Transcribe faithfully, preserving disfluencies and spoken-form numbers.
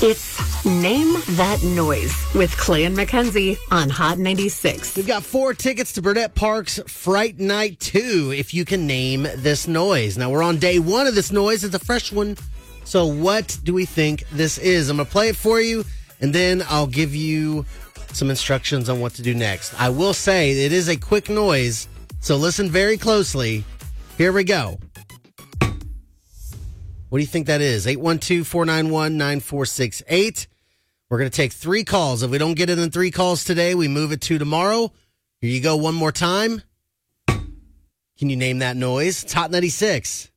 It's Name That Noise with Clay and Mackenzie on Hot ninety-six. We've got four tickets to Burnett Park's Fright Night two, if you can name this noise. Now, we're on day one of this noise. It's a fresh one. So what do we think this is? I'm going to play it for you, and then I'll give you some instructions on what to do next. I will say it is a quick noise, so listen very closely. Here we go. What do you think that is? eight one two, four nine one, nine four six eight. We're going to take three calls. If we don't get it in three calls today, we move it to tomorrow. Here you go one more time. Can you name that noise? It's Hot ninety-six.